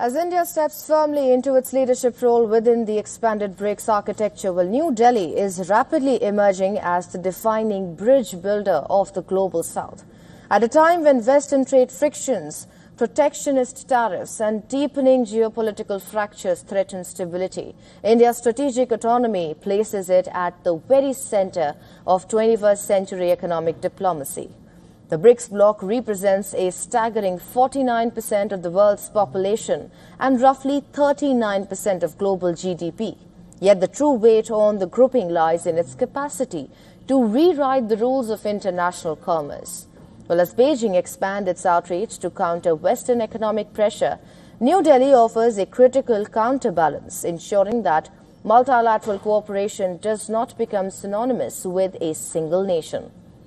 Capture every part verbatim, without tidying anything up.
As India steps firmly into its leadership role within the expanded BRICS architecture, well, New Delhi is rapidly emerging as the defining bridge builder of the global south. At a time when Western trade frictions, protectionist tariffs and deepening geopolitical fractures threaten stability, India's strategic autonomy places it at the very center of twenty-first century economic diplomacy. The BRICS bloc represents a staggering forty-nine percent of the world's population and roughly thirty-nine percent of global G D P. Yet the true weight on the grouping lies in its capacity to rewrite the rules of international commerce. Well, as Beijing expands its outreach to counter Western economic pressure, New Delhi offers a critical counterbalance, ensuring that multilateral cooperation does not become synonymous with a single nation.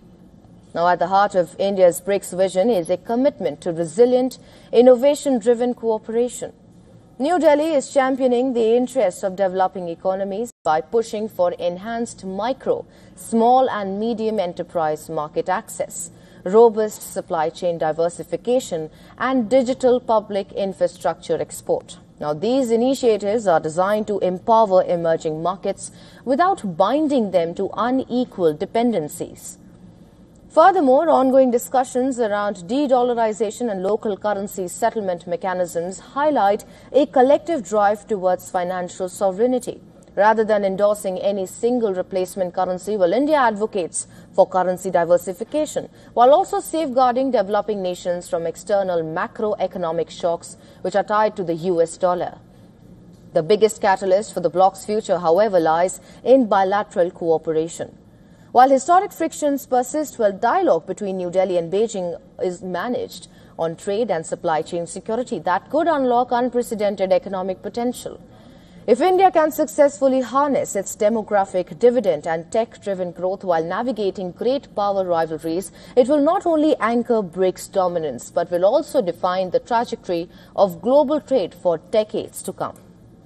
Now, at the heart of India's BRICS vision is a commitment to resilient, innovation-driven cooperation. New Delhi is championing the interests of developing economies by pushing for enhanced micro, small and medium enterprise market access, robust supply chain diversification, and digital public infrastructure export. Now, these initiatives are designed to empower emerging markets without binding them to unequal dependencies. Furthermore, ongoing discussions around de-dollarization and local currency settlement mechanisms highlight a collective drive towards financial sovereignty. Rather than endorsing any single replacement currency, well, India advocates for currency diversification, while also safeguarding developing nations from external macroeconomic shocks which are tied to the U S dollar. The biggest catalyst for the bloc's future, however, lies in bilateral cooperation. While historic frictions persist, well, dialogue between New Delhi and Beijing is managed on trade and supply chain security that could unlock unprecedented economic potential. If India can successfully harness its demographic dividend and tech-driven growth while navigating great power rivalries, it will not only anchor BRICS dominance, but will also define the trajectory of global trade for decades to come.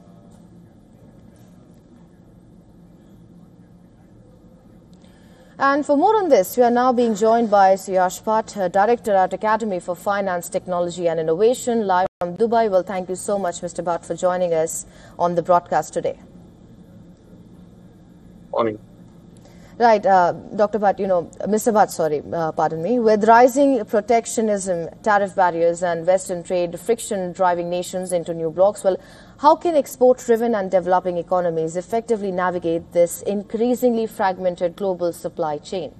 And for more on this, we are now being joined by Suyash Bhatt, Director at Academy for Finance, Technology and Innovation, live from Dubai. Well, thank you so much, Mister Bhatt, for joining us on the broadcast today. Morning. Right, uh, Doctor Bhatt, you know, Mister Bhatt, sorry, uh, pardon me. With rising protectionism, tariff barriers and Western trade friction driving nations into new blocs, well, how can export-driven and developing economies effectively navigate this increasingly fragmented global supply chain?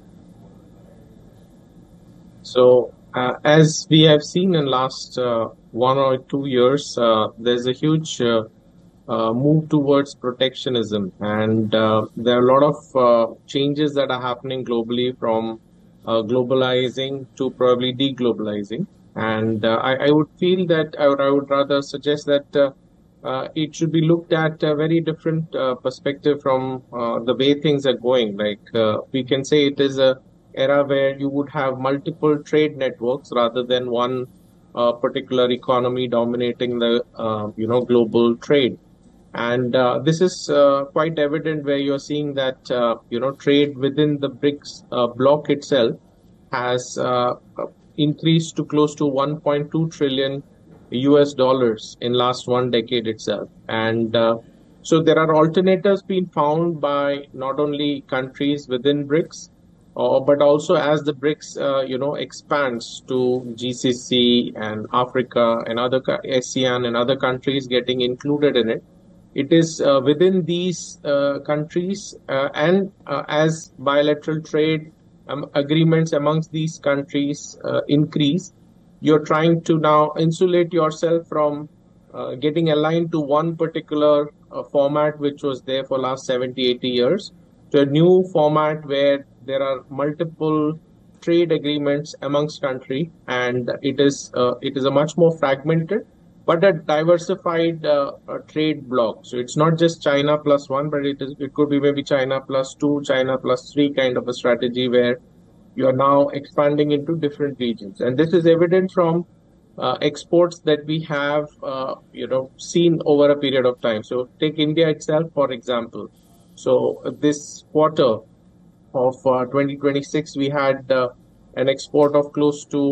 So, uh, as we have seen in last uh, one or two years, uh, there's a huge uh, uh, move towards protectionism, and uh, there are a lot of uh, changes that are happening globally, from uh, globalizing to probably deglobalizing. And uh, I, I would feel that I would, I would rather suggest that uh, Uh, it should be looked at a very different uh, perspective from uh, the way things are going. Like uh, we can say it is a era where you would have multiple trade networks rather than one uh, particular economy dominating the uh, you know global trade. And uh, this is uh, quite evident where you're seeing that uh, you know trade within the BRICS uh, bloc itself has uh, increased to close to one point two trillion U S dollars in last one decade itself. And uh, so there are alternatives being found by not only countries within BRICS, uh, but also as the BRICS, uh, you know, expands to G C C and Africa and other ASEAN and other countries getting included in it. It is uh, within these uh, countries uh, and uh, as bilateral trade um, agreements amongst these countries uh, increase, you're trying to now insulate yourself from uh, getting aligned to one particular uh, format which was there for last seventy, eighty years, to a new format where there are multiple trade agreements amongst country, and it is uh, it is a much more fragmented but a diversified uh, uh, trade bloc. So it's not just China plus one, but it is it could be maybe China plus two, China plus three kind of a strategy where you are now expanding into different regions. And this is evident from uh, exports that we have, uh, you know, seen over a period of time. So take India itself, for example. So uh, this quarter of uh, twenty twenty-six, we had uh, an export of close to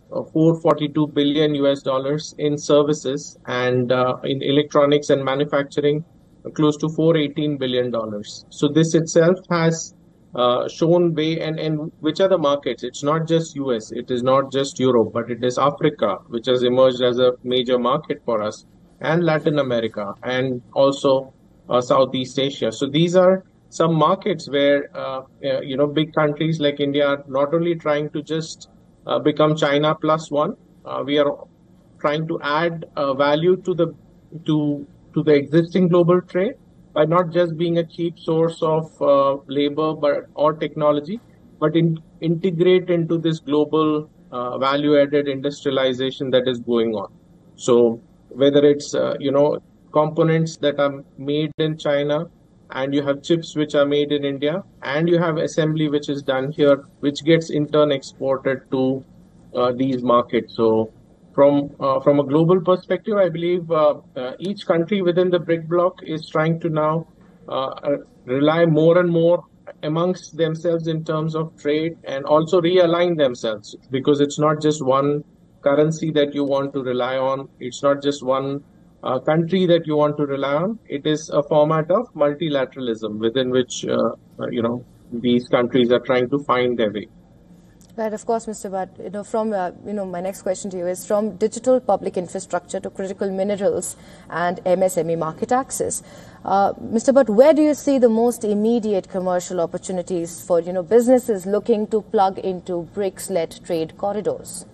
uh, four hundred forty-two billion U S dollars, in services, and uh, in electronics and manufacturing, uh, close to four hundred eighteen billion dollars. So this itself has uh, shown way, and, and which are the markets? It's not just U S, it is not just Europe, but it is Africa, which has emerged as a major market for us, and Latin America, and also uh, Southeast Asia. So these are some markets where, uh, uh, you know, big countries like India are not only trying to just uh, become China plus one, uh, we are trying to add uh, value to the to to the existing global trade by not just being a cheap source of uh, labor but or technology, but in, integrate into this global uh, value-added industrialization that is going on. So whether it's uh, you know components that are made in China, and you have chips which are made in India, and you have assembly which is done here, which gets in turn exported to uh, these markets. So from uh, from a global perspective, I believe uh, uh, each country within the BRIC bloc is trying to now uh, rely more and more amongst themselves in terms of trade, and also realign themselves, because it's not just one currency that you want to rely on. It's not just one uh, country that you want to rely on. It is a format of multilateralism within which, uh, uh, you know, these countries are trying to find their way. Right, of course, Mister Bhatt. You know, from uh, you know, my next question to you is from digital public infrastructure to critical minerals and M S M E market access. Uh, Mister Bhatt, where do you see the most immediate commercial opportunities for you know businesses looking to plug into BRICS-led trade corridors?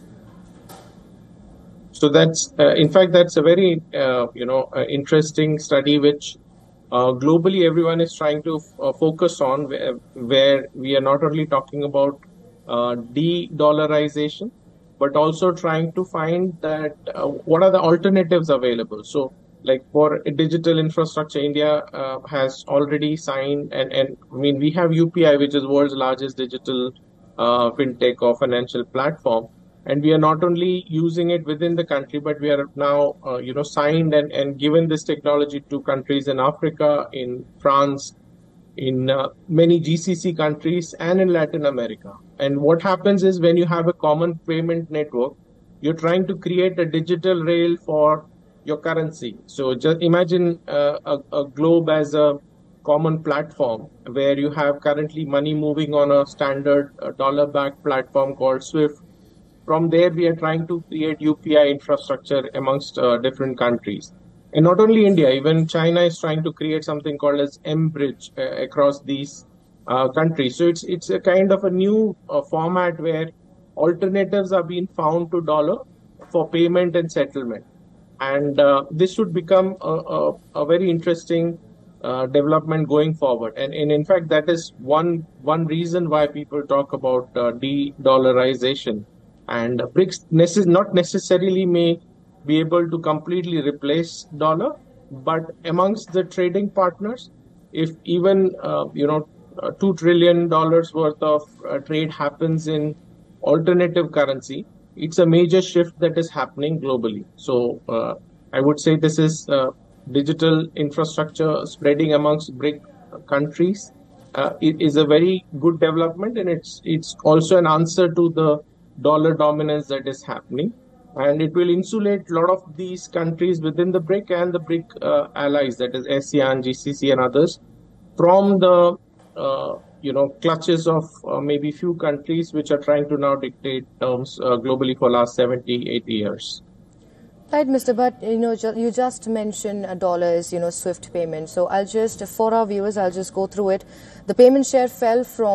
So that's, uh, in fact, that's a very uh, you know uh, interesting study which uh, globally everyone is trying to f- uh, focus on, where, where we are not only talking about Uh, de-dollarization, but also trying to find that uh, what are the alternatives available. So like for digital infrastructure, India uh, has already signed, and, and I mean, we have U P I, which is world's largest digital uh, fintech or financial platform. And we are not only using it within the country, but we are now, uh, you know, signed and, and given this technology to countries in Africa, in France, in uh, many G C C countries, and in Latin America. And what happens is, when you have a common payment network, you're trying to create a digital rail for your currency. So just imagine uh, a, a globe as a common platform where you have currently money moving on a standard uh, dollar-backed platform called SWIFT. From there, we are trying to create U P I infrastructure amongst uh, different countries. And not only India, even China is trying to create something called as M-Bridge uh, across these uh, countries. So it's it's a kind of a new uh, format where alternatives are being found to dollar for payment and settlement. And uh, this should become a, a, a very interesting uh, development going forward. And, and in fact, that is one one reason why people talk about uh, de-dollarization. And BRICS necess- not necessarily may be able to completely replace dollar, but amongst the trading partners, if even uh, you know uh, two trillion dollars worth of uh, trade happens in alternative currency, it's a major shift that is happening globally. So uh, I would say this is uh, digital infrastructure spreading amongst BRIC countries. Uh, it is a very good development, and it's it's also an answer to the dollar dominance that is happening. And it will insulate a lot of these countries within the BRIC and the BRIC uh, allies, that is ASEAN, G C C, and others, from the uh, you know clutches of uh, maybe few countries which are trying to now dictate terms uh, globally for last seventy, eighty years. Right, Mister Bhatt, you know, ju- you just mentioned uh, dollars, you know, SWIFT payment. So I'll just, for our viewers, I'll just go through it. The payment share fell from